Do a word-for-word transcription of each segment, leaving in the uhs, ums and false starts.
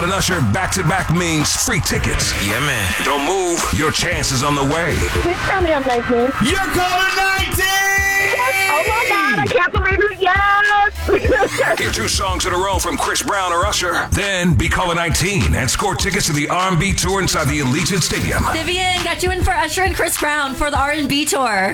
An Usher back-to-back means free tickets. Yeah, man. Don't move. Your chance is on the way. Please tell me I'm nineteen. You're calling nineteen! Oh my God, I can't believe it. Yes! Hear two songs in a row from Chris Brown or Usher. Then be calling nineteen and score tickets to the R and B tour inside the Allegiant Stadium. Vivian, got you in for Usher and Chris Brown for the R and B tour.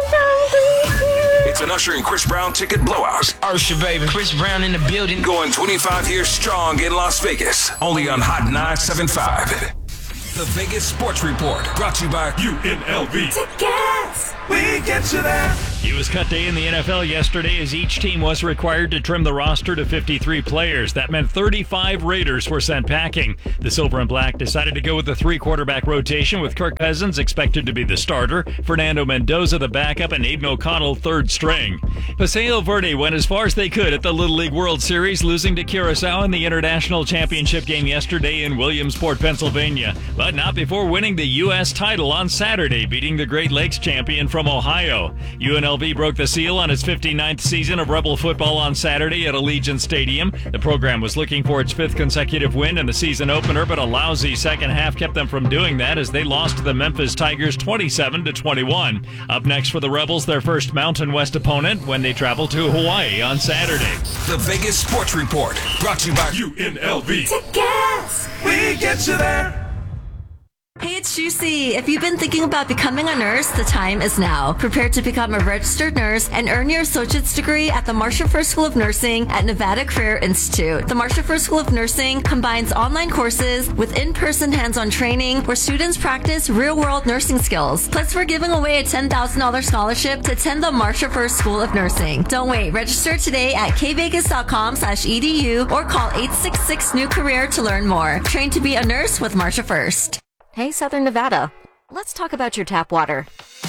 Oh, no, It's an Usher and Chris Brown ticket blowout. Usher, baby. Chris Brown in the building. Going twenty-five years strong in Las Vegas. Only on Hot nine seventy-five. The Vegas Sports Report. Brought to you by U N L V. Tickets! We get you there. It was cut day in the N F L yesterday as each team was required to trim the roster to fifty-three players. That meant thirty-five Raiders were sent packing. The Silver and Black decided to go with the three-quarterback rotation with Kirk Cousins expected to be the starter, Fernando Mendoza the backup, and Aiden O'Connell third string. Paseo Verde went as far as they could at the Little League World Series, losing to Curacao in the International Championship game yesterday in Williamsport, Pennsylvania, but not before winning the U S title on Saturday, beating the Great Lakes champion from Ohio. U N L V broke the seal on its fifty-ninth season of Rebel football on Saturday at Allegiant Stadium. The program was looking for its fifth consecutive win in the season opener, but a lousy second half kept them from doing that as they lost to the Memphis Tigers twenty-seven to twenty-one. Up next for the Rebels, their first Mountain West opponent when they travel to Hawaii on Saturday. The Vegas Sports Report. Brought to you by U N L V. Tickets! We get you there. Hey, it's Juicy. If you've been thinking about becoming a nurse, the time is now. Prepare to become a registered nurse and earn your associate's degree at the Marcia First School of Nursing at Nevada Career Institute. The Marcia First School of Nursing combines online courses with in-person hands-on training where students practice real-world nursing skills. Plus, we're giving away a ten thousand dollars scholarship to attend the Marcia First School of Nursing. Don't wait. Register today at k vegas dot com slash e d u or call eight six six new career to learn more. Train to be a nurse with Marcia First. Hey, Southern Nevada. Let's talk about your tap water.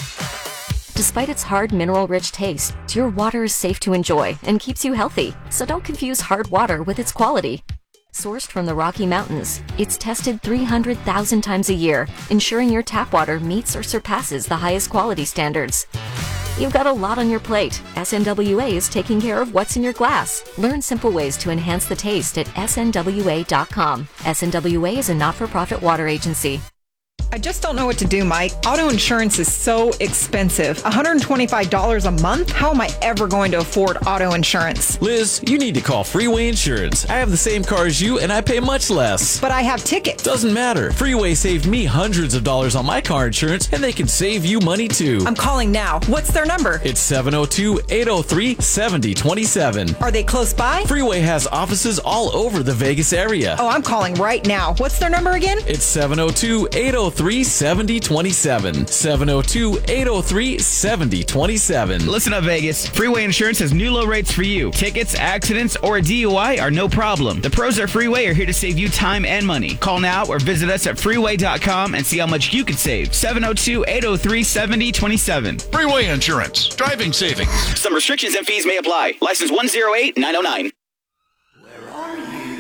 Despite its hard, mineral-rich taste, your water is safe to enjoy and keeps you healthy, so don't confuse hard water with its quality. Sourced from the Rocky Mountains, it's tested three hundred thousand times a year, ensuring your tap water meets or surpasses the highest quality standards. You've got a lot on your plate. S N W A is taking care of what's in your glass. Learn simple ways to enhance the taste at S N W A dot com. S N W A is a not-for-profit water agency. I just don't know what to do, Mike. Auto insurance is so expensive. one hundred twenty-five dollars a month? How am I ever going to afford auto insurance? Liz, you need to call Freeway Insurance. I have the same car as you, and I pay much less. But I have tickets. Doesn't matter. Freeway saved me hundreds of dollars on my car insurance, and they can save you money too. I'm calling now. What's their number? It's seven oh two, eight oh three, seven oh two seven. Are they close by? Freeway has offices all over the Vegas area. Oh, I'm calling right now. What's their number again? It's seven oh two, eight oh three, seven oh two seven. seven oh two, eight oh three, seven oh two seven. Listen up, Vegas. Freeway Insurance has new low rates for you. Tickets, accidents, or a D U I are no problem. The pros at Freeway are here to save you time and money. Call now or visit us at freeway dot com and see how much you could save. seven oh two, eight oh three, seven oh two seven. Freeway Insurance. Driving savings. Some restrictions and fees may apply. License one oh eight nine oh nine. Where are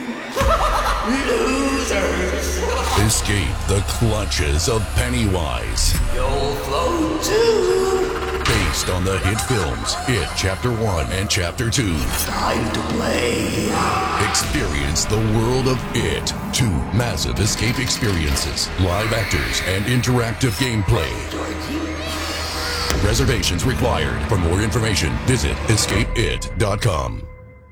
you? Losers. Escape the clutches of Pennywise. You'll float too. Based on the hit films It Chapter one and Chapter two. Time to play. Experience the world of It. Two massive escape experiences, live actors, and interactive gameplay. Reservations required. For more information, visit escape it dot com.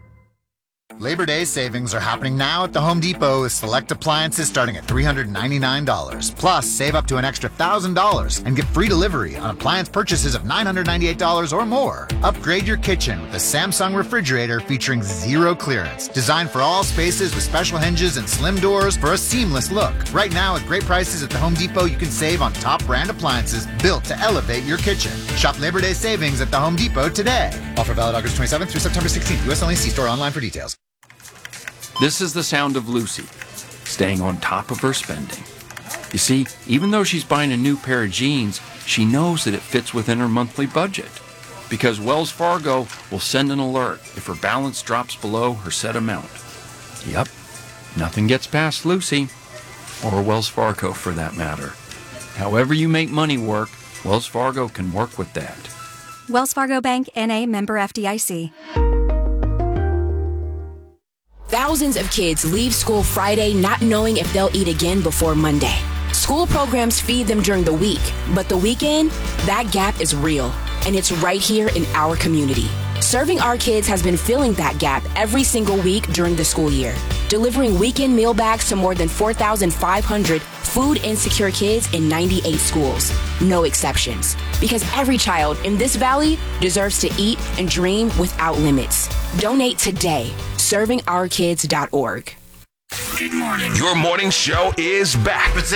Labor Day savings are happening now at the Home Depot with select appliances starting at three hundred ninety-nine dollars. Plus, save up to an extra one thousand dollars and get free delivery on appliance purchases of nine hundred ninety-eight dollars or more. Upgrade your kitchen with a Samsung refrigerator featuring zero clearance. Designed for all spaces with special hinges and slim doors for a seamless look. Right now, with great prices at the Home Depot, you can save on top brand appliances built to elevate your kitchen. Shop Labor Day savings at the Home Depot today. Offer valid August twenty-seventh through September sixteenth. U S only. See store online for details. This is the sound of Lucy, staying on top of her spending. You see, even though she's buying a new pair of jeans, she knows that it fits within her monthly budget. Because Wells Fargo will send an alert if her balance drops below her set amount. Yep, nothing gets past Lucy, or Wells Fargo for that matter. However you make money work, Wells Fargo can work with that. Wells Fargo Bank, N A, member F D I C. Thousands of kids leave school Friday not knowing if they'll eat again before Monday. School programs feed them during the week, but the weekend, that gap is real, and it's right here in our community. Serving Our Kids has been filling that gap every single week during the school year, delivering weekend meal bags to more than four thousand five hundred food insecure kids in ninety-eight schools. No exceptions, because every child in this valley deserves to eat and dream without limits. Donate today. serving our kids dot org. Good morning. Your morning show is back.